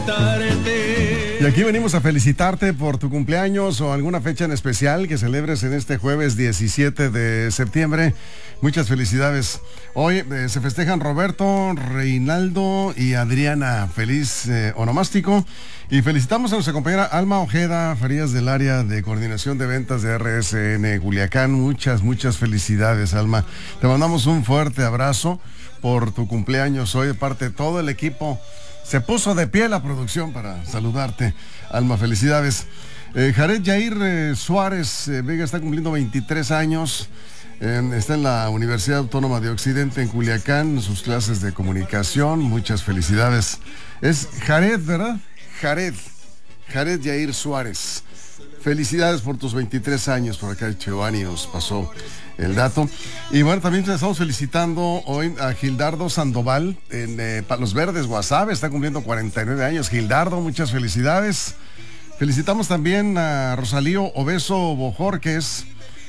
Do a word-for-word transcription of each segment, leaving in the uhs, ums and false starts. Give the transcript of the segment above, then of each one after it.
Y aquí venimos a felicitarte por tu cumpleaños o alguna fecha en especial que celebres en este jueves diecisiete de septiembre. Muchas felicidades. Hoy eh, se festejan Roberto, Reinaldo y Adriana. Feliz eh, onomástico. Y felicitamos a nuestra compañera Alma Ojeda Farías del área de coordinación de ventas de R S N Culiacán. Muchas, muchas felicidades, Alma. Te mandamos un fuerte abrazo por tu cumpleaños hoy de parte de todo el equipo. Se puso de pie la producción para saludarte, Alma, felicidades. Eh, Jared Jair eh, Suárez eh, Vega está cumpliendo veintitrés años, eh, está en la Universidad Autónoma de Occidente en Culiacán, en sus clases de comunicación, muchas felicidades. Es Jared, ¿verdad? Jared, Jared Jair Suárez. Felicidades por tus veintitrés años, por acá Giovanni nos pasó el dato. Y bueno, también te estamos felicitando hoy a Gildardo Sandoval en eh, Palos Verdes, Guasave, está cumpliendo cuarenta y nueve años. Gildardo, muchas felicidades. Felicitamos también a Rosalío Obeso Bojorques,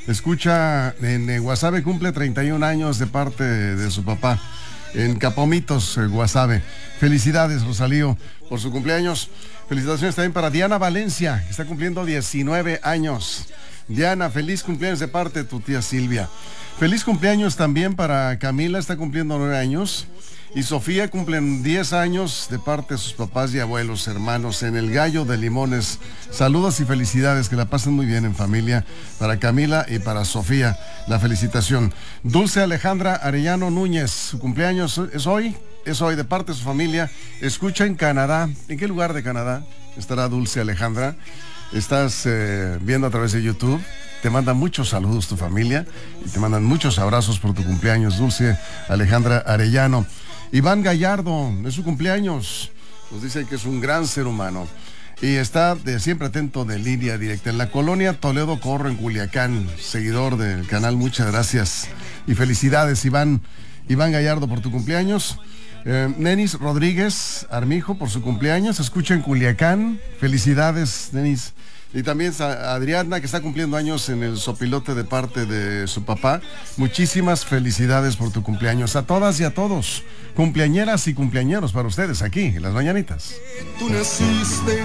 escucha en eh, Guasave, cumple treinta y un años de parte de su papá en Capomitos, eh, Guasave. Felicidades, Rosalío, por su cumpleaños. Felicitaciones también para Diana Valencia, que está cumpliendo diecinueve años. Diana, feliz cumpleaños de parte de tu tía Silvia. Feliz cumpleaños también para Camila, está cumpliendo nueve años. Y Sofía cumplen diez años de parte de sus papás y abuelos, hermanos, en el Gallo de Limones. Saludos y felicidades, que la pasen muy bien en familia. Para Camila y para Sofía, la felicitación. Dulce Alejandra Arellano Núñez, su cumpleaños es hoy, es hoy de parte de su familia. Escucha en Canadá. ¿En qué lugar de Canadá estará Dulce Alejandra? Estás eh, viendo a través de YouTube. Te mandan muchos saludos tu familia y te mandan muchos abrazos por tu cumpleaños, Dulce Alejandra Arellano. Iván Gallardo, es su cumpleaños. Nos dice que es un gran ser humano y está de, siempre atento de Línea Directa. En la colonia Toledo Corro, en Culiacán, seguidor del canal. Muchas gracias y felicidades, Iván. Iván Gallardo, por tu cumpleaños. Eh, Nenis Rodríguez Armijo, por su cumpleaños. Escucha en Culiacán. Felicidades, Nenis. Y también a Adriana, que está cumpliendo años en el sopilote de parte de su papá. Muchísimas felicidades por tu cumpleaños. A todas y a todos, cumpleañeras y cumpleañeros para ustedes aquí en Las Mañanitas. Tú naciste,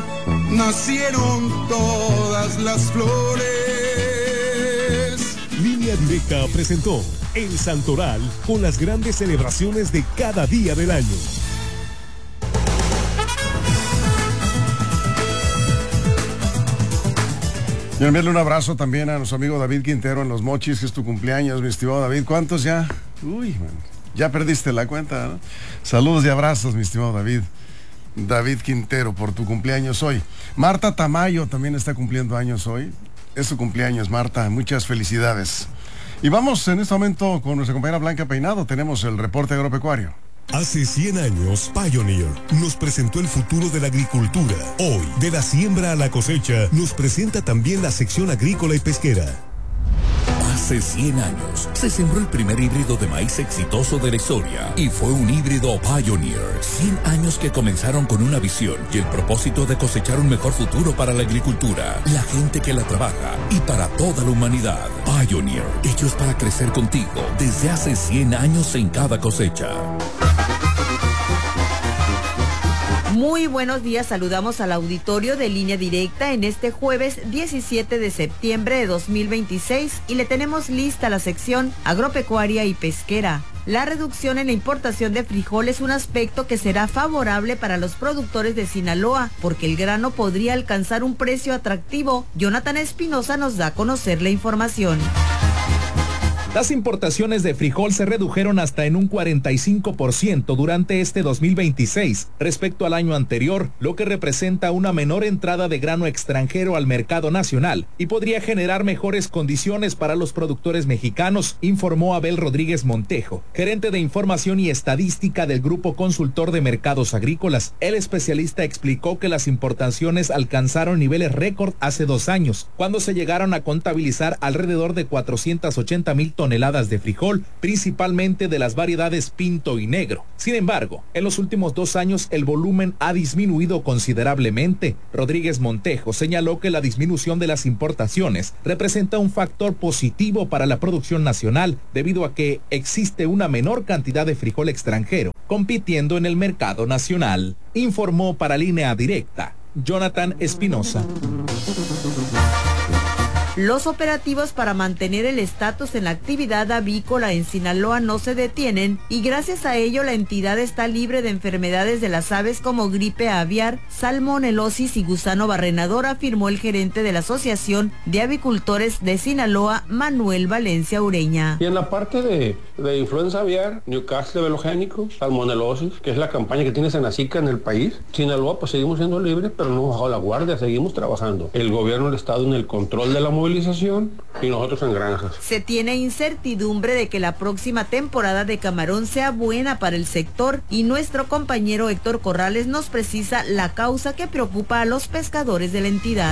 nacieron todas las flores. Línea Directa presentó El Santoral con las grandes celebraciones de cada día del año. Y enviarle un abrazo también a nuestro amigo David Quintero en Los Mochis, que es tu cumpleaños, mi estimado David. ¿Cuántos ya? Uy, man, ya perdiste la cuenta, ¿no? Saludos y abrazos, mi estimado David. David Quintero, por tu cumpleaños hoy. Marta Tamayo también está cumpliendo años hoy. Es su cumpleaños, Marta. Muchas felicidades. Y vamos en este momento con nuestra compañera Blanca Peinado. Tenemos el reporte agropecuario. Hace cien años, Pioneer nos presentó el futuro de la agricultura. Hoy, de la siembra a la cosecha, nos presenta también la sección agrícola y pesquera. Hace cien años, se sembró el primer híbrido de maíz exitoso de la historia y fue un híbrido Pioneer. cien años que comenzaron con una visión y el propósito de cosechar un mejor futuro para la agricultura, la gente que la trabaja y para toda la humanidad. Pioneer, hechos para crecer contigo desde hace cien años en cada cosecha. Muy buenos días, saludamos al auditorio de Línea Directa en este jueves diecisiete de septiembre de dos mil veintiséis y le tenemos lista la sección agropecuaria y pesquera. La reducción en la importación de frijol es un aspecto que será favorable para los productores de Sinaloa porque el grano podría alcanzar un precio atractivo. Jonathan Espinosa nos da a conocer la información. Las importaciones de frijol se redujeron hasta en un cuarenta y cinco por ciento durante este dos mil veintiséis respecto al año anterior, lo que representa una menor entrada de grano extranjero al mercado nacional y podría generar mejores condiciones para los productores mexicanos, informó Abel Rodríguez Montejo, gerente de información y estadística del Grupo Consultor de Mercados Agrícolas. El especialista explicó que las importaciones alcanzaron niveles récord hace dos años, cuando se llegaron a contabilizar alrededor de cuatrocientas ochenta mil toneladas de frijol, principalmente de las variedades pinto y negro. Sin embargo, en los últimos dos años el volumen ha disminuido considerablemente. Rodríguez Montejo señaló que la disminución de las importaciones representa un factor positivo para la producción nacional, debido a que existe una menor cantidad de frijol extranjero compitiendo en el mercado nacional. Informó para Línea Directa Jonathan Espinosa. Los operativos para mantener el estatus en la actividad avícola en Sinaloa no se detienen y gracias a ello la entidad está libre de enfermedades de las aves como gripe aviar, salmonelosis y gusano barrenador, afirmó el gerente de la Asociación de Avicultores de Sinaloa, Manuel Valencia Ureña. Y en la parte de, de influenza aviar, Newcastle velogénico, salmonelosis, que es la campaña que tiene Senacica en el país, Sinaloa pues seguimos siendo libres, pero no hemos bajado la guardia, seguimos trabajando. El gobierno del estado en el control de la movilización y nosotros en granjas. Se tiene incertidumbre de que la próxima temporada de camarón sea buena para el sector y nuestro compañero Héctor Corrales nos precisa la causa que preocupa a los pescadores de la entidad.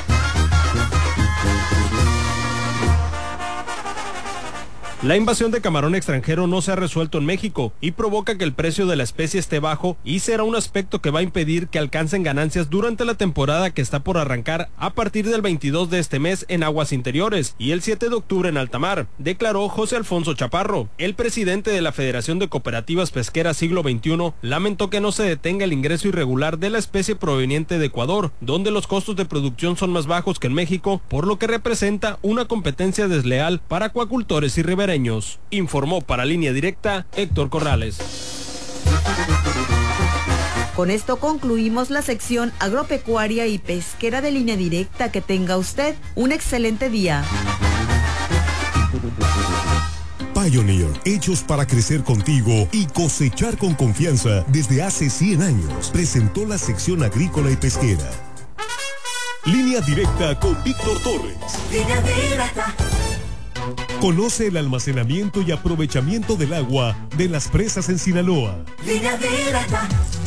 La invasión de camarón extranjero no se ha resuelto en México y provoca que el precio de la especie esté bajo y será un aspecto que va a impedir que alcancen ganancias durante la temporada que está por arrancar a partir del veintidós de este mes en aguas interiores y el siete de octubre en alta mar, declaró José Alfonso Chaparro. El presidente de la Federación de Cooperativas Pesqueras Siglo veintiuno lamentó que no se detenga el ingreso irregular de la especie proveniente de Ecuador, donde los costos de producción son más bajos que en México, por lo que representa una competencia desleal para acuacultores y ribereños. Informó para Línea Directa Héctor Corrales. Con esto concluimos la sección agropecuaria y pesquera de Línea Directa. Que tenga usted un excelente día. Pioneer, hechos para crecer contigo y cosechar con confianza desde hace cien años, presentó la sección agrícola y pesquera. Línea Directa con Víctor Torres. Línea Directa. Conoce el almacenamiento y aprovechamiento del agua de las presas en Sinaloa. Línea Directa.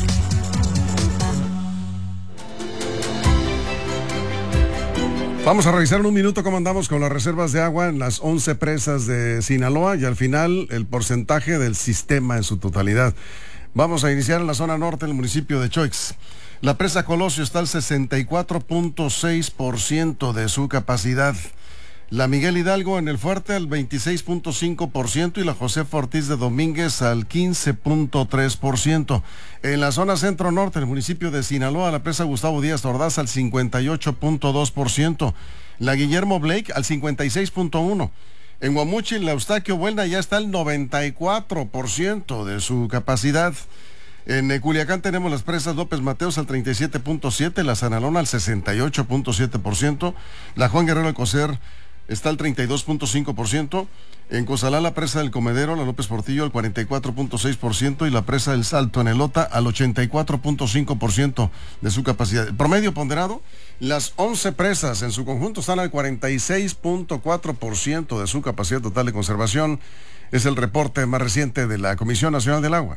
Vamos a revisar en un minuto cómo andamos con las reservas de agua en las once presas de Sinaloa y al final el porcentaje del sistema en su totalidad. Vamos a iniciar en la zona norte del municipio de Choix. La presa Colosio está al sesenta y cuatro punto seis por ciento de su capacidad. La Miguel Hidalgo en el Fuerte al veintiséis punto cinco por ciento y la José Ortiz de Domínguez al quince punto tres por ciento. En la zona centro-norte del municipio de Sinaloa, la presa Gustavo Díaz Ordaz al cincuenta y ocho punto dos por ciento. La Guillermo Blake al cincuenta y seis punto uno por ciento. En Guamuchil, la Eustaquio Buelna ya está al noventa y cuatro por ciento de su capacidad. En Culiacán tenemos las presas López Mateos al treinta y siete punto siete por ciento, la Sanalona al sesenta y ocho punto siete por ciento, la Juan Guerrero Alcocer está al treinta y dos punto cinco por ciento. En Cozalá, la presa del Comedero, la López Portillo, al cuarenta y cuatro punto seis por ciento y la presa del Salto en Elota al ochenta y cuatro punto cinco por ciento de su capacidad. El promedio ponderado, las once presas en su conjunto están al cuarenta y seis punto cuatro por ciento de su capacidad total de conservación. Es el reporte más reciente de la Comisión Nacional del Agua.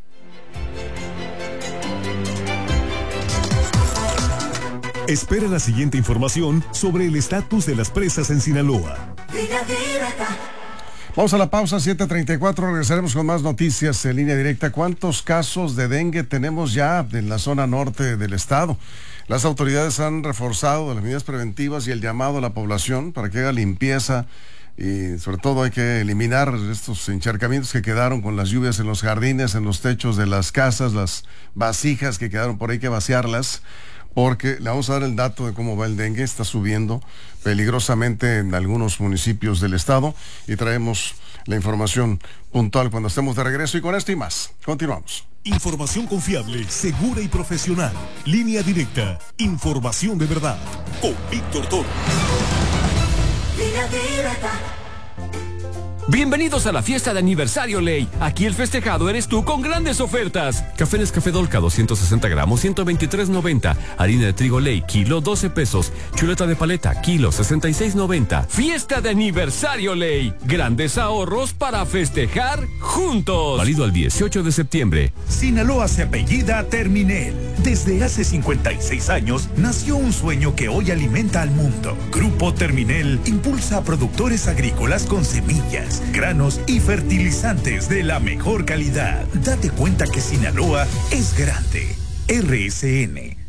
Espera la siguiente información sobre el estatus de las presas en Sinaloa. Vamos a la pausa, siete treinta y cuatro, regresaremos con más noticias en Línea Directa. ¿Cuántos casos de dengue tenemos ya en la zona norte del estado? Las autoridades han reforzado las medidas preventivas y el llamado a la población para que haga limpieza y sobre todo hay que eliminar estos encharcamientos que quedaron con las lluvias en los jardines, en los techos de las casas, las vasijas que quedaron por ahí, que vaciarlas. Porque le vamos a dar el dato de cómo va el dengue, está subiendo peligrosamente en algunos municipios del estado y traemos la información puntual cuando estemos de regreso y con esto y más. Continuamos. Información confiable, segura y profesional. Línea Directa, información de verdad. Con Víctor Torres. Línea Directa. Bienvenidos a la fiesta de aniversario Ley. Aquí el festejado eres tú con grandes ofertas. Café Nescafé Dolca doscientos sesenta gramos, ciento veintitrés noventa. Harina de trigo Ley, kilo doce pesos. Chuleta de paleta, kilo sesenta y seis noventa. Fiesta de aniversario Ley. Grandes ahorros para festejar juntos. Válido al dieciocho de septiembre. Sinaloa se apellida Terminel. Desde hace cincuenta y seis años nació un sueño que hoy alimenta al mundo. Grupo Terminel impulsa a productores agrícolas con semillas, granos y fertilizantes de la mejor calidad. Date cuenta que Sinaloa es grande. R S N,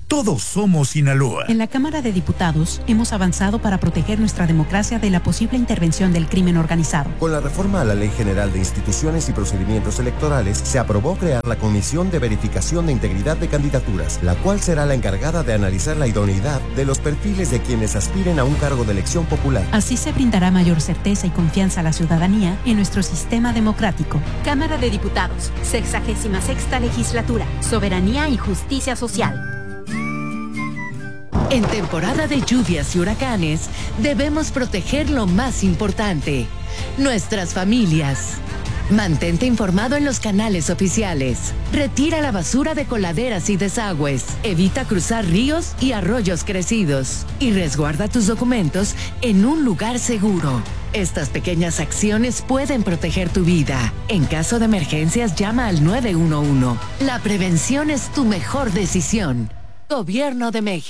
Todos somos Sinaloa. En la Cámara de Diputados hemos avanzado para proteger nuestra democracia de la posible intervención del crimen organizado. Con la reforma a la Ley General de Instituciones y Procedimientos Electorales, se aprobó crear la Comisión de Verificación de Integridad de Candidaturas, la cual será la encargada de analizar la idoneidad de los perfiles de quienes aspiren a un cargo de elección popular. Así se brindará mayor certeza y confianza a la ciudadanía en nuestro sistema democrático. Cámara de Diputados, sexagésima sexta legislatura, soberanía y justicia social. En temporada de lluvias y huracanes, debemos proteger lo más importante, nuestras familias. Mantente informado en los canales oficiales. Retira la basura de coladeras y desagües. Evita cruzar ríos y arroyos crecidos. Y resguarda tus documentos en un lugar seguro. Estas pequeñas acciones pueden proteger tu vida. En caso de emergencias, llama al nueve uno uno. La prevención es tu mejor decisión. Gobierno de México.